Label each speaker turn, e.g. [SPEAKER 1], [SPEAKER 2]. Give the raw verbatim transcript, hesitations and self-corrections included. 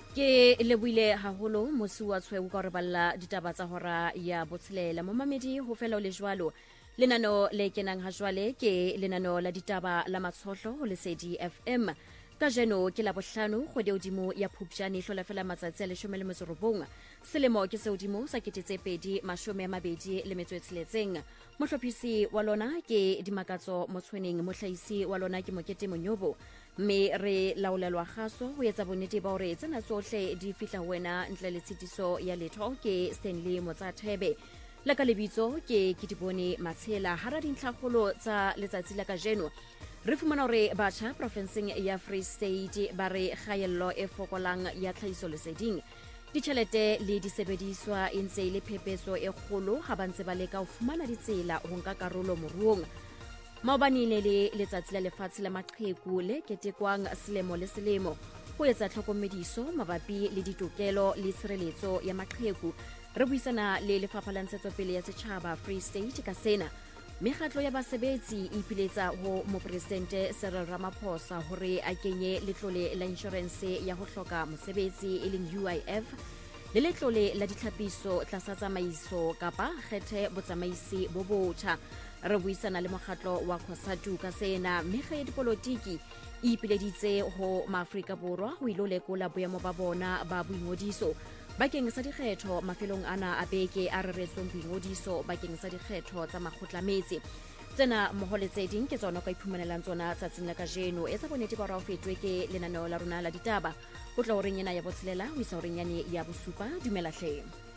[SPEAKER 1] Ke lebuile haholo mosi wa tshweu ka re balla ditaba tsa hora ya botshelela mo mamedi ho fela le jwalo lenano le kenang ha jwale ke lenano la ditaba la matshohlo ho Lesedi F M ka jeno ke la bohlano kgwedi hodimo ya Phupjane hlola fela matsatsi a leshome le metso robong selemo ke se hodimo sa ketetsepedi mashome a mabedi le metso e tsheletseng mohlophisi wa lona ke dimakatso motshweneng mohlahisi wa lona ke Mokete Monyobo mme re laolelwa kgaso ho etsa bonnete ba hore tsena tsohle di fihla wena ntle le tshitiso ya letho ke Stanley Motsathebe la ka lebitso ke Kitibone Matshela hara dintlhakgolo tsa letsatsi la kajeno re fumana hore batjha provinceng ya Free State ba re kgaello e fokolang ya tlhahiso leseding ditjhelete le disebediswa e ntse le phepetso e kgolo ha ba ntse ba leka ho fumana ditsela ho nka karolo moruong maobane le letsatsi la lefatshe la maqheku le ketekwang selemo le selemo ho etsa tlhokomediso mabapi le ditokelo le tshireletso ya maqheku re buisana le lefapha la ntshetsopele ya setjhaba Free State ka sena mekgatlo ya basebetsi e ipiletsa ho mopresidente Cyril Ramaphosa hore a kenye letlole la insurance ya ho hloka mosebetsi e leng U I F le letlole la ditlhapiso tlasa tsamaiso kapa kgethe botsamaisi bo botjha re buisana le mokgatlo wa Khosatu ka sena mekga ya dipolotiki e ipileditse ho maAfrika Borwa ho ilo lekola boemo ba bona ba boingodiso bakeng sa dikgetho mafelong ana a beke a reretsweng boingodiso bakeng sa dikgetho tsa makgotlametse tsena mmoho le tse ding ke tsona ka iphumanelang tsona tsatsing la kajeno etsa bonnete ba hore o fetwe ke lenaneo la rona la ditaba ho tla o reng ena ya botshelela ho isa o reng yane ya bosupa dumela hle